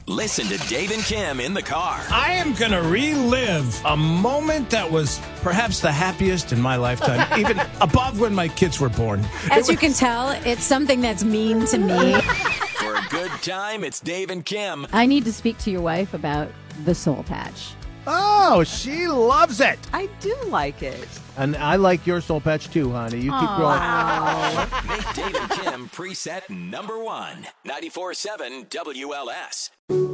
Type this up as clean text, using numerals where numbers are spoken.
Listen to Dave and Kim in the car. I am going to relive a moment that was perhaps the happiest in my lifetime, even above when my kids were born. As you can tell, it's something that's mean to me. For a good time, it's Dave and Kim. I need to speak to your wife about the soul patch. Oh, she loves it. I do like it. And I like your soul patch too, honey. You keep growing. Make Dave and Kim preset number 1. 94.7 WLS.